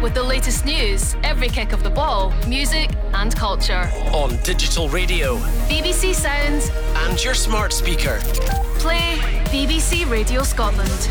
with the latest news, every kick of the ball, music and culture. On digital radio, BBC Sounds and your smart speaker. Play BBC Radio Scotland.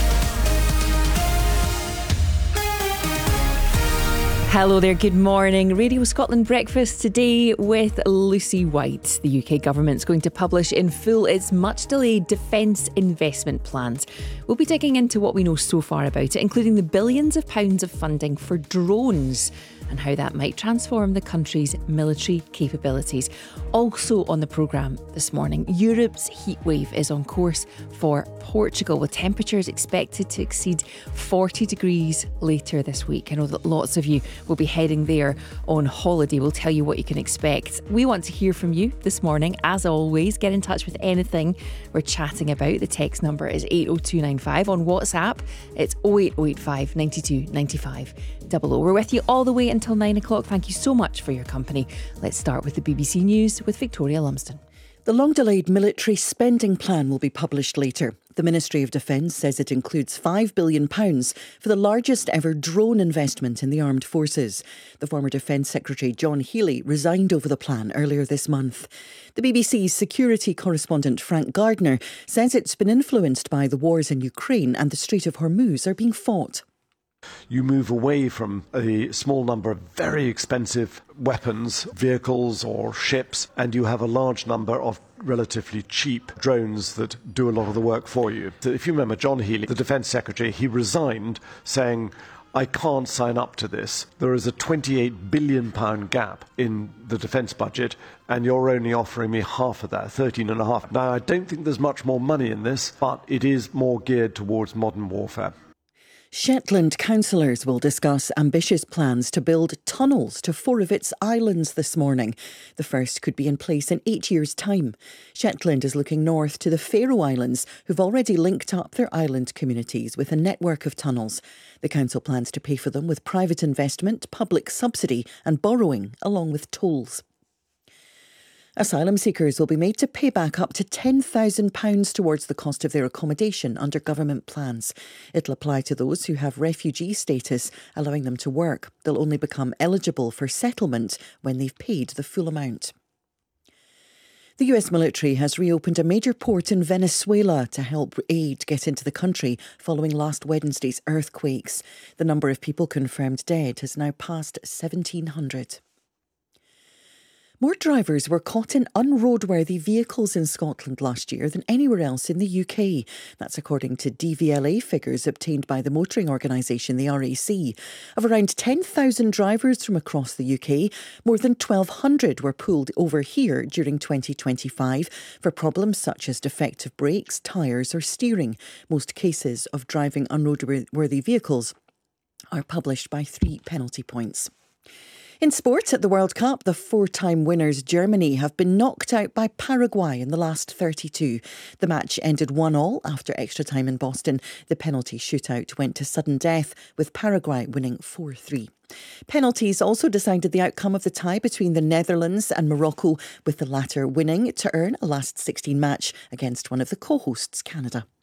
Hello there, good morning. Radio Scotland Breakfast today with Lucy White. The UK government's going to publish in full its much delayed defence investment plans. We'll be digging into what we know so far about it, including the billions of pounds of funding for drones and how that might transform the country's military capabilities. Also on the programme this morning, Europe's heatwave is on course for Portugal, with temperatures expected to exceed 40 degrees later this week. I know that lots of you will be heading there on holiday. We'll tell you what you can expect. We want to hear from you this morning. As always, get in touch with anything we're chatting about. The text number is 80295. On WhatsApp, it's 08085 92 95 00. We're with you all the way until 9 o'clock. Thank you so much for your company. Let's start with the BBC News with Victoria Lumsden. The long-delayed military spending plan will be published later. The Ministry of Defence says it includes £5 billion for the largest ever drone investment in the armed forces. The former Defence Secretary John Healey resigned over the plan earlier this month. The BBC's security correspondent Frank Gardner says it's been influenced by the wars in Ukraine and the Strait of Hormuz are being fought. You move away from a small number of very expensive weapons, vehicles or ships, and you have a large number of relatively cheap drones that do a lot of the work for you. So if you remember John Healey, the Defence Secretary, he resigned saying, I can't sign up to this. There is a £28 billion gap in the defence budget, and you're only offering me half of that, 13.5. Now, I don't think there's much more money in this, but it is more geared towards modern warfare. Shetland councillors will discuss ambitious plans to build tunnels to 4 of its islands this morning. The first could be in place in 8 years' time. Shetland is looking north to the Faroe Islands, who've already linked up their island communities with a network of tunnels. The council plans to pay for them with private investment, public subsidy and borrowing, along with tolls. Asylum seekers will be made to pay back up to £10,000 towards the cost of their accommodation under government plans. It'll apply to those who have refugee status, allowing them to work. They'll only become eligible for settlement when they've paid the full amount. The US military has reopened a major port in Venezuela to help aid get into the country following last Wednesday's earthquakes. The number of people confirmed dead has now passed 1,700. More drivers were caught in unroadworthy vehicles in Scotland last year than anywhere else in the UK. That's according to DVLA figures obtained by the motoring organisation, the RAC. Of around 10,000 drivers from across the UK, more than 1,200 were pulled over here during 2025 for problems such as defective brakes, tyres or steering. Most cases of driving unroadworthy vehicles are published by 3 penalty points. In sport, at the World Cup, the 4-time winners Germany have been knocked out by Paraguay in the last 32. The match ended 1-1 after extra time in Boston. The penalty shootout went to sudden death, with Paraguay winning 4-3. Penalties also decided the outcome of the tie between the Netherlands and Morocco, with the latter winning to earn a last 16 match against one of the co-hosts, Canada.